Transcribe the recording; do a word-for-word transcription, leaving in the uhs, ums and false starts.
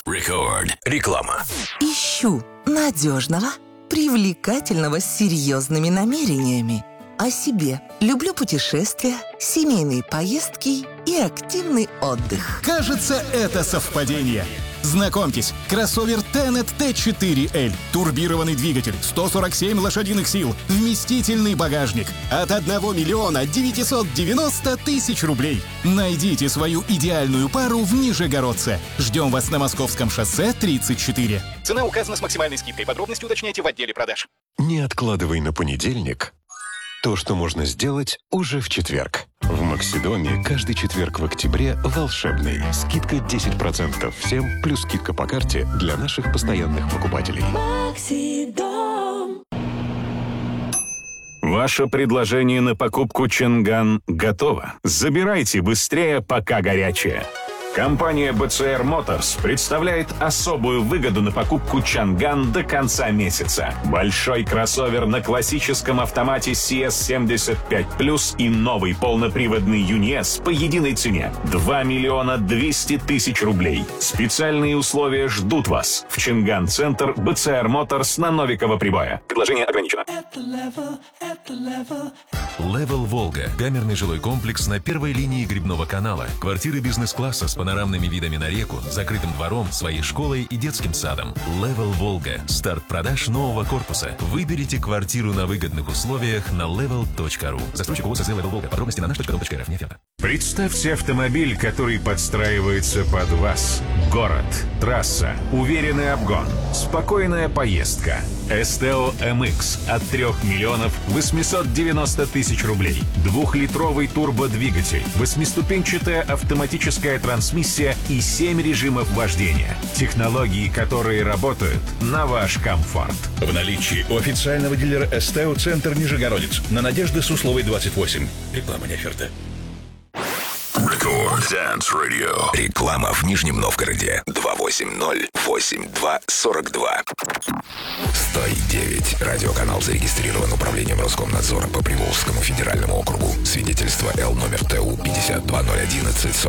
Рекорд. Реклама. Ищу надежного, привлекательного с серьезными намерениями. О себе. Люблю путешествия, семейные поездки и активный отдых. Кажется, это совпадение. Знакомьтесь, кроссовер Tenet ти четыре эль. Турбированный двигатель, сто сорок семь лошадиных сил, вместительный багажник. От одного миллиона девятьсот девяносто тысяч рублей. Найдите свою идеальную пару в Нижегородце. Ждем вас на Московском шоссе тридцать четыре. Цена указана с максимальной скидкой. Подробности уточняйте в отделе продаж. Не откладывай на понедельник то, что можно сделать уже в четверг. В Максидоме каждый четверг в октябре волшебный. Скидка десять процентов всем, плюс скидка по карте для наших постоянных покупателей. Максидом. Ваше предложение на покупку Чанган готово. Забирайте быстрее, пока горячее. Компания би си ар Motors представляет особую выгоду на покупку Чанган до конца месяца. Большой кроссовер на классическом автомате си эс семьдесят пять плюс и новый полноприводный ЮНИЭС по единой цене – два миллиона двести тысяч рублей. Специальные условия ждут вас в Чанган-центр би си ар Motors на Новикова-Прибоя. Предложение ограничено. Level Волга. Камерный жилой комплекс на первой линии Грибного канала. Квартиры бизнес-класса с панорамными видами на реку, закрытым двором, своей школой и детским садом. Level Волга. Старт продаж нового корпуса. Выберите квартиру на выгодных условиях на level точка ру. Застройщик ООО СЗ Level Волга. Подробности на наш точка ру точка эр эф. Не оферта. Представьте автомобиль, который подстраивается под вас. Город, трасса, уверенный обгон, спокойная поездка. Esteo эм икс от трёх миллионов восемьсот девяносто тысяч рублей. Двухлитровый турбодвигатель, восьмиступенчатая автоматическая трансмиссия и семь режимов вождения. Технологии, которые работают на ваш комфорт. В наличии у официального дилера Esteo Центр Нижегородец на Надежды Сусловой двадцать восемь. Реклама не оферта. Рекорд Dance Radio. Реклама в Нижнем Новгороде. два восемь ноль восемь два сорок два. сто девять. Радиоканал зарегистрирован управлением Роскомнадзора по Приволжскому федеральному округу. Свидетельство Л номер ТУ пятьдесят два ноль одиннадцать